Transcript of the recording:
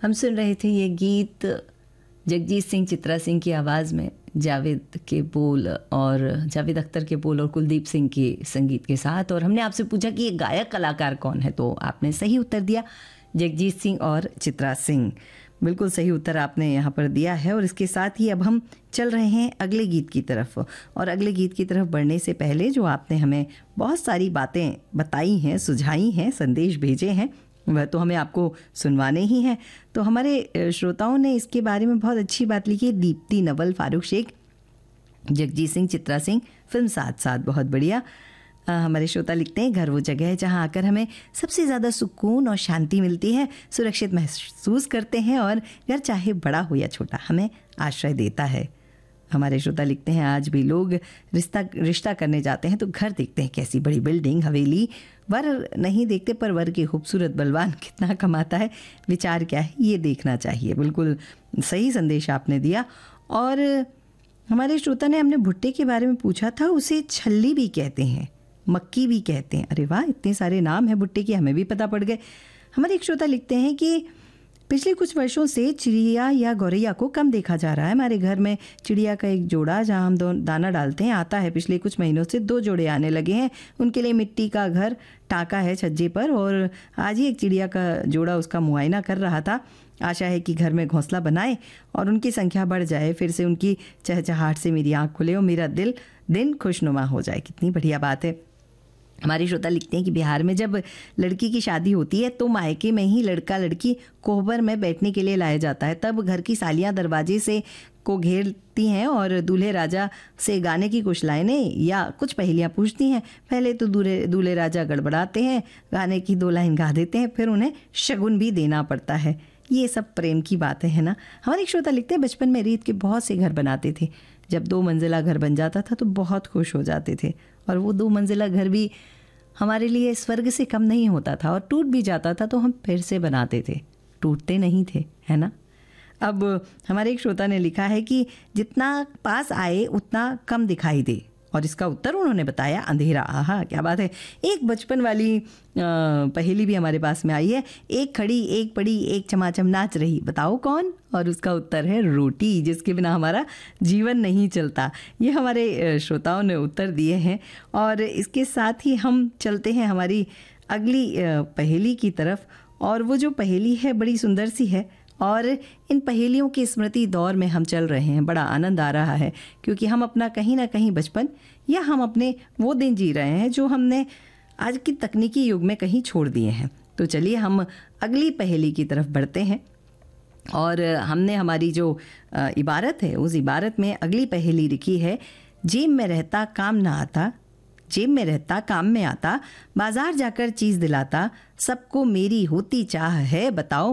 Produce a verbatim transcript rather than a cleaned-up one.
हम सुन रहे थे ये गीत जगजीत सिंह चित्रा सिंह की आवाज़ में, जावेद के बोल और जावेद अख्तर के बोल और कुलदीप सिंह के संगीत के साथ। और हमने आपसे पूछा कि ये गायक कलाकार कौन है, तो आपने सही उत्तर दिया, जगजीत सिंह और चित्रा सिंह। बिल्कुल सही उत्तर आपने यहाँ पर दिया है। और इसके साथ ही अब हम चल रहे हैं अगले गीत की तरफ। और अगले गीत की तरफ बढ़ने से पहले जो आपने हमें बहुत सारी बातें बताई हैं, सुझाई हैं, संदेश भेजे हैं, वह तो हमें आपको सुनवाने ही हैं। तो हमारे श्रोताओं ने इसके बारे में बहुत अच्छी बात लिखी है। दीप्ति, नवल, फारूक शेख, जगजीत सिंह, चित्रा सिंह, फिल्म साथ साथ, बहुत बढ़िया। आ, हमारे श्रोता लिखते हैं, घर वो जगह है जहां आकर हमें सबसे ज़्यादा सुकून और शांति मिलती है, सुरक्षित महसूस करते हैं और घर चाहे बड़ा हो या छोटा हमें आश्रय देता है। हमारे श्रोता लिखते हैं, आज भी लोग रिश्ता रिश्ता करने जाते हैं तो घर देखते हैं, कैसी बड़ी बिल्डिंग, हवेली, वर नहीं देखते पर वर के खूबसूरत बलवान कितना कमाता है, विचार क्या है ये देखना चाहिए। बिल्कुल सही संदेश आपने दिया। और हमारे श्रोता ने हमने भुट्टे के बारे में पूछा था, उसे छल्ली भी कहते हैं, मक्की भी कहते हैं। अरे वाह, इतने सारे नाम हैं भुट्टे के, हमें भी पता पड़ गए। हमारे एक श्रोता लिखते हैं कि पिछले कुछ वर्षों से चिड़िया या गौरैया को कम देखा जा रहा है। हमारे घर में चिड़िया का एक जोड़ा जहां हम दो दाना डालते हैं आता है, पिछले कुछ महीनों से दो जोड़े आने लगे हैं। उनके लिए मिट्टी का घर टाका है छज्जे पर, और आज ही एक चिड़िया का जोड़ा उसका मुआयना कर रहा था। आशा है कि घर में घोंसला बनाए और उनकी संख्या बढ़ जाए, फिर से उनकी चहचहाहट से मेरी आँख खुले और मेरा दिल दिन खुशनुमा हो जाए। कितनी बढ़िया बात है। हमारी श्रोता लिखते हैं कि बिहार में जब लड़की की शादी होती है तो मायके में ही लड़का लड़की कोहबर में बैठने के लिए लाया जाता है। तब घर की सालियां दरवाजे से को घेरती हैं और दूल्हे राजा से गाने की कुछ लाइनें या कुछ पहेलियां पूछती हैं। पहले तो दूल्हे दूल्हे राजा गड़बड़ाते हैं, गाने की दो लाइन गा देते हैं, फिर उन्हें शगुन भी देना पड़ता है। ये सब प्रेम की बातें हैं ना। हमारे एक श्रोता लिखते हैं, बचपन में रीत के बहुत से घर बनाते थे, जब दो मंजिला घर बन जाता था तो बहुत खुश हो जाते थे, और वो दो मंजिला घर भी हमारे लिए स्वर्ग से कम नहीं होता था। और टूट भी जाता था तो हम फिर से बनाते थे, टूटते नहीं थे, है ना। अब हमारे एक श्रोता ने लिखा है कि जितना पास आए उतना कम दिखाई दे, और इसका उत्तर उन्होंने बताया अंधेरा। आहा, क्या बात है। एक बचपन वाली पहेली भी हमारे पास में आई है, एक खड़ी एक पड़ी एक चमाचम नाच रही, बताओ कौन। और उसका उत्तर है रोटी, जिसके बिना हमारा जीवन नहीं चलता। ये हमारे श्रोताओं ने उत्तर दिए हैं। और इसके साथ ही हम चलते हैं हमारी अगली पहेली की तरफ। और वो जो पहेली है बड़ी सुंदर सी है, और इन पहेलियों के स्मृति दौर में हम चल रहे हैं। बड़ा आनंद आ रहा है, क्योंकि हम अपना कहीं ना कहीं बचपन, या हम अपने वो दिन जी रहे हैं जो हमने आज की तकनीकी युग में कहीं छोड़ दिए हैं। तो चलिए हम अगली पहेली की तरफ बढ़ते हैं। और हमने हमारी जो इबारत है, उस इबारत में अगली पहेली लिखी है, जेब में रहता काम ना आता, जेब में रहता काम में आता, बाजार जाकर चीज़ दिलाता, सबको मेरी होती चाह है, बताओ